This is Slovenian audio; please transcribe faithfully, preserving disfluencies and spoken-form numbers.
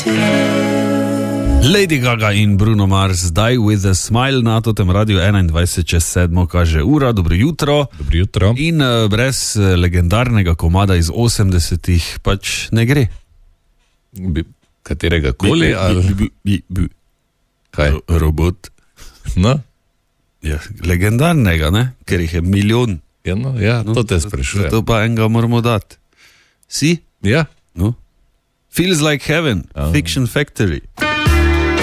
Lady Gaga in Bruno Mars, zdaj with a smile na Totem Radiu, enaindvajset čez sedmo kaže ura, dobro jutro. Dobro jutro. In uh, brez uh, legendarnega komada iz osemdesetih pač ne gre. Bi, katerega koli? Ali... Bi, bi, bi. Kaj? Robot. No? Ja, legendarnega, ne? Ker jih je milijon. Ja, no, ja no, to te sprašujem. To pa enega moramo dati. Si? Ja. No? Feels like heaven, oh. Fiction Factory.